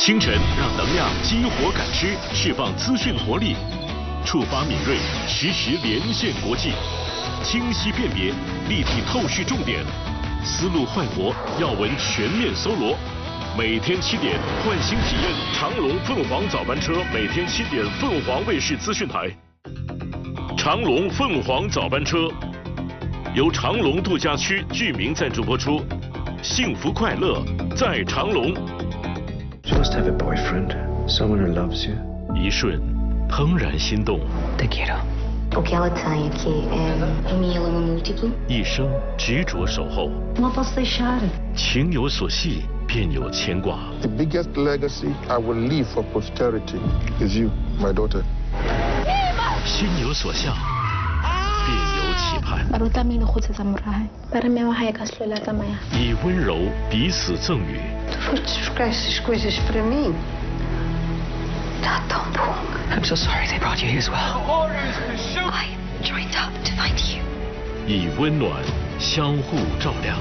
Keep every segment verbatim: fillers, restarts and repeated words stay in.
清晨让能量激活感知，释放资讯活力，触发敏锐，实时连线国际，清晰辨别，立体透视重点，思路焕活，要闻全面搜罗。每天七点，换新体验长龙凤凰早班车，每天七点，凤凰卫视资讯台。长龙凤凰早班车由长龙度假区居民赞助播出，幸福快乐在长龙。 You must have a boyfriend, someone who loves you. 一瞬，怦然心动。 Te quiero. O que ela tem aqui é a minha lama múltipla. 一生执着守候。 Não posso deixar. 情有所系，便有牵挂。 The biggest legacy I will leave for posterity is you, my daughter. 心有所向，便有期盼。 Baru kami nakhut sa samurai. Para mewahaya ka slula tamaya. 以温柔彼此赠予。 Tu foste buscar essas coisas para mim? Está tão bom. I'm so sorry they brought you here as well. I joined up to find you. 以温暖相互照亮。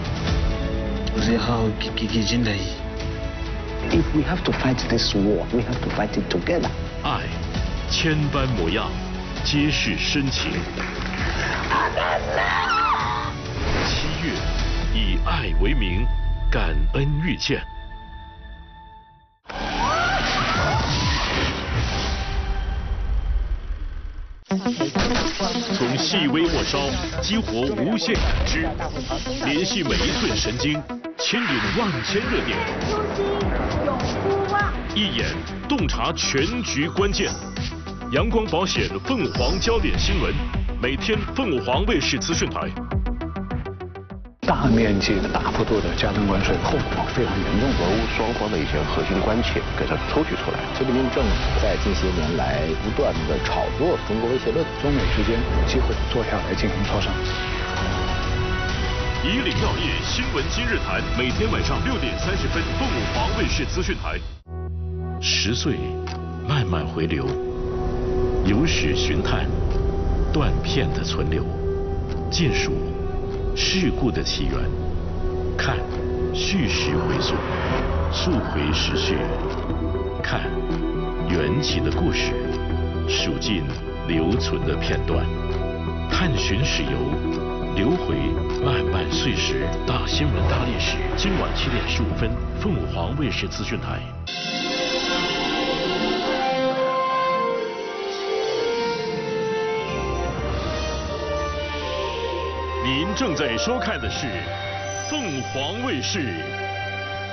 If we have to fight this war, we have to fight it together. 爱，千般模样，皆是深情。七月，以爱为名，感恩遇见。从细微末梢激活无限感知，联系每一寸神经，牵引万千热点，一眼洞察全局关键。阳光保险凤凰焦点新闻，每天凤凰卫视资讯台。 大面积的、大幅度的加征关税，后果非常严重。 俄乌双方的一些核心关切给它抽取出来。 习近平政府在近些年来不断的炒作中国威胁论， 中美之间有机会坐下来进行磋商。 以岭药业新闻今日谈，每天晚上六点三十分，凤凰卫视资讯台。十岁，慢慢回流，有史寻探，断片的存留，尽数。事故的起源，看叙事回溯，溯回时序，看缘起的故事，数尽留存的片段，探寻史游，流回漫漫岁时。大新闻大历史，今晚七点十五分，凤凰卫视资讯台。您正在收看的是凤凰卫视